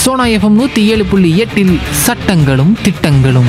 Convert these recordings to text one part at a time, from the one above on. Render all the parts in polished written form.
Sona FM 107.8 சட்டங்களும் திட்டங்களும்.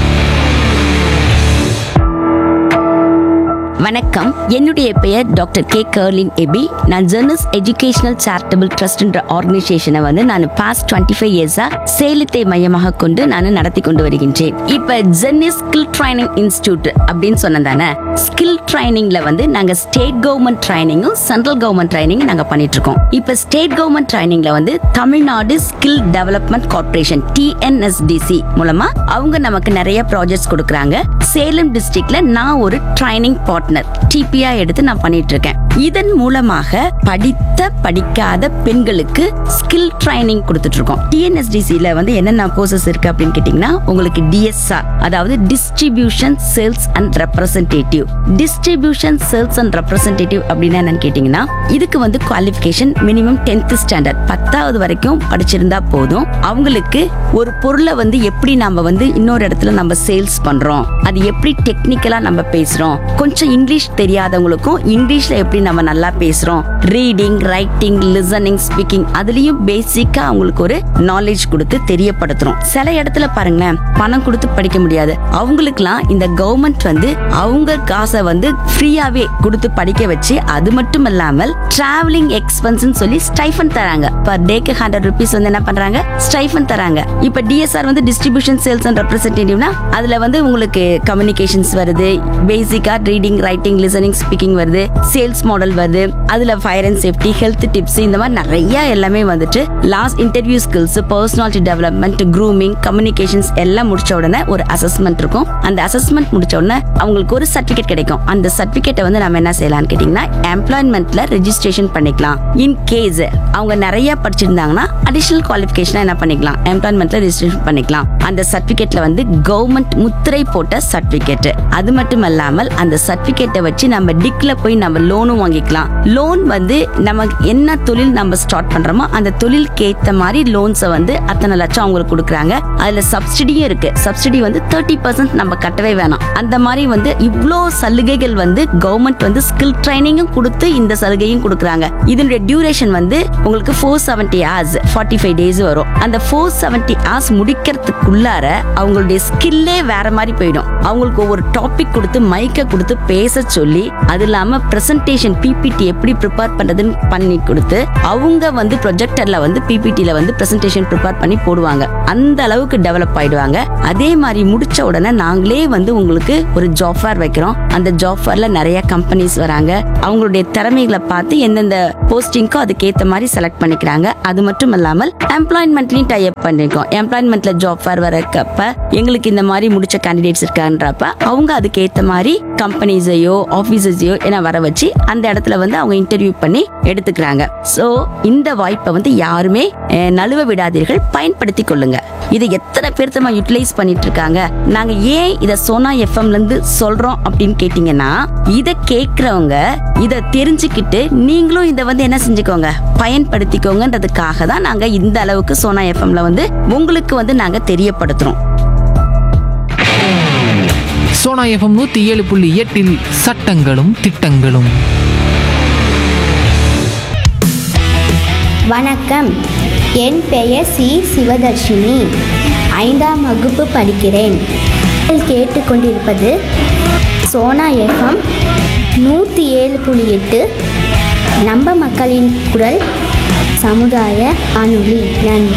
வணக்கம், என்னுடைய பெயர் டாக்டர் கே கர்லின் எபி. நான் ஜெர்னஸ் எஜுகேஷனல் சேரிட்டபிள் ட்ரஸ்ட்ன்ற ஆர்கனைசேஷனை நான் பாஸ்ட் 25 இயர்ஸா சேலத்தை மையமாக கொண்டு நான் நடத்தி கொண்டு வருகின்றேன். இப்ப ஜெர்னஸ் ஸ்கில் ட்ரைனிங் இன்ஸ்டிடியூட் அப்படின்னு சொன்னதானே, ஸ்கில் ட்ரைனிங்ல நாங்க state government ட்ரைனிங்கும் central government training நாங்க பண்ணிட்டு இருக்கோம். இப்ப state government ட்ரைனிங்ல Tamil Nadu skill development corporation TNSDC மூலமா அவங்க நமக்கு நிறைய ப்ராஜெக்ட்ஸ் கொடுக்கறாங்க. சேலம் டிஸ்ட்ரிக்ட்ல நான் ஒரு ட்ரைனிங் பார்ட்னர் TPA எடுத்து நான் பண்ணிட்டு இருக்கேன். இதன் மூலமாக படிக்காத பெண்களுக்கு ஸ்கில் ட்ரைனிங் கொடுத்துட்டு இருக்கோம். TNSDCல என்னென்ன கோர்சஸ் இருக்கு அப்படின்னு கேட்டீங்கன்னா, உங்களுக்கு DSR, அதாவது distribution sales and representative. Distribution sales and representative அப்படின்னா என்னன்னு கேட்டீங்கன்னா, இதுக்கு குவாலிஃபிகேஷன் மினிமம் 10th ஸ்டாண்டர்ட் 10வது வரைக்கும் படிச்சிருந்தா போதும். அவங்களுக்கு ஒரு பொருளை எப்படி நம்ம இன்னொரு இடத்துல நம்ம சேல்ஸ் பண்றோம், அது எப்படி டெக்னிக்கலா நம்ம பேசுறோம், கொஞ்சம் இங்கிலீஷ் தெரியாதவங்களுக்கும் இங்கிலீஷ்ல எப்படி நம்ம நல்லா பேசுறோம், ரீடிங், ரைட்டிங், லிசனிங், ஸ்பீக்கிங், அதுலயும் பேசிக்கா அவங்களுக்கு ஒரு நாலேஜ் கொடுத்து தெரியப்படுத்துறோம். சில இடத்துல பாருங்களேன், பணம் கொடுத்து படிக்க முடியாது. அவங்களுக்குலாம் இந்த கவர்மெண்ட் அவங்க காசை ஃப்ரீயாவே கொடுத்து படிக்க வச்சு, அது மட்டும் இல்லாமல் டிராவலிங் எக்ஸ்பென்ஸ் சொல்லி ஸ்டைஃபன் தராங்க. பர் டேக்கு 100 rupees என்ன பண்றாங்க, ஸ்டைஃபன் தராங்க. இப்ப DSR டிஸ்ட்ரிபியூஷன் சேல்ஸ் அண்ட் ரெப்ரசன்டேட்டிவ்னா அதுல உங்களுக்கு கம்யூனிகேஷன்ஸ் வருது, பேசிக்கா ரீடிங், ரைட்டிங், லிசனிங், ஸ்பீக்கிங் வருது, சேல்ஸ் மாடல் வருது, அதுல fire and safety, health tips, இந்த மாதிரி நிறைய எல்லாமே last interview skills, personality development, grooming, communications எல்லாம் முடிச்ச உடனே ஒரு அசஸ்மெண்ட் இருக்கும். அந்த அசஸ்மெண்ட் முடிச்ச உடனே அவங்களுக்கு ஒரு சர்டிபிகேட் கிடைக்கும். அந்த சர்டிபிகேட்டை நம்ம என்ன செய்யலாம்னு கேட்டீங்கன்னா, எம்ப்ளாய்மெண்ட்ல ரெஜிஸ்ட்ரேஷன் பண்ணிக்கலாம். இன் கேஸ் அவங்க நிறைய படிச்சிருந்தாங்கன்னா அடிஷனல் குவாலிஃபிகேஷன் என்ன பண்ணிக்கலாம், எம்ப்ளாய்மெண்ட்ல ரெஜிஸ்ட்ரேஷன் பண்ணிக்கலாம். அந்த சர்டிபிகேட்ல கவர்மெண்ட் முத்திரை போட்ட சர்டிபிகேட். அது மட்டும் இல்லாமல் அந்த சர்டிபிகேட்டை வச்சு நம்ம டிக்ல போய் நம்ம லோனும் வாங்கிக்கலாம். லோன் நமக்கு என்ன தொழில் நம்ம ஸ்டார்ட் பண்றோமோ அந்த தொழிலுக்கு ஏத்த மாதிரி லோன்ஸை அத்தனை லட்சம் அவங்களுக்கு கொடுக்குறாங்க. அதுல சப்சிடியும் இருக்கு. சப்சிடி 30% நம்ம கட்டவே வேணாம். அந்த மாதிரி இவ்ளோ சலுகைகள் கவர்மெண்ட் ஸ்கில் ட்ரைனிங்கும் கொடுத்து இந்த சலுகையும் கொடுக்குறாங்க. இதனுடைய டியூரேஷன் உங்களுக்கு 470 hours 45 days வரும். அந்த 470 hours முடிக்கிறதுக்குள்ளார அவங்களுடைய ஸ்கில்லே வேற மாதிரி போயிடும். அவங்களுக்கு ஒவ்வொரு டாபிக் கொடுத்து மைக்க கொடுத்து பேச சொல்லி, அது இல்லாம பிரசன்டேஷன் PPT எப்படி ப்ரிப்பேர் பண்றதுன்னு பண்ணி கொடுத்து, அவங்க ப்ரொஜெக்டர்ல PPTல பிரசன்டேஷன் ப்ரிப்பேர் பண்ணி போடுவாங்க. அந்த அளவுக்கு டெவலப் ஆயிடுவாங்க. அதே மாதிரி முடிச்ச உடனே நாங்களே உங்களுக்கு ஒரு ஜாப் ஃபேர் வைக்கிறோம். அந்த ஜாப் ஃபேர்ல நிறைய கம்பெனிஸ் வராங்க. அவங்களுடைய திறமைகளை பார்த்து எந்தெந்த போஸ்டிங்க்கோ அதுக்கேற்ற மாதிரி செலக்ட் பண்ணிக்கிறாங்க. அது மட்டும் இல்லாமல் எம்ப்ளாய்மெண்ட்லயும் டை அப் பண்ணிருக்கோம். எம்ப்ளாய்மெண்ட்ல ஜாப் ஃபேர் வரக்கப்ப எங்களுக்கு இந்த மாதிரி முடிச்ச கேண்டிடேட்ஸ் இருக்கான்றப்ப அவங்க அதுக்கு ஏத்த மாதிரி கம்பெனிஸையோ ஆபீசஸையோ என்ன வர வச்சு அந்த இடத்துல அவங்க இன்டர்வியூ பண்ணி எடுத்துக்கிறாங்க. சோ இந்த வாய்ப்பை யாருமே நழுவ விடாதீர்கள், பயன்படுத்தி கொள்ளுங்க. இது எத்தனை பேர் யூட்டிலைஸ் பண்ணிட்டு இருக்காங்க. நாங்க ஏன் இத சோனா எஃப்எம்ல இருந்து சொல்றோம் அப்படின்னு கேட்டீங்கன்னா, இத கேக்குறவங்க இத தெரிஞ்சுக்கிட்டு நீங்களும் இத என்ன செஞ்சுக்கோங்க, பயன்படுத்திக்கோங்கன்றதுக்காக தான் நாங்க இந்த அளவுக்கு சோனா எஃப்எம்ல உங்களுக்கு நாங்க தெரியப்படுத்துறோம். சோனா எஃப்எம் 107.8 சட்டங்களும் திட்டங்களும். வணக்கம், என் பெயர் சி சிவதர்ஷினி. 5ஆம் வகுப்பு படிக்கிறேன். கேட்டுக்கொண்டிருப்பது சோனா எஃப்எம் 107.8 நம்ம மக்களின் குரல் சமுதாய வானொலி. நன்றி.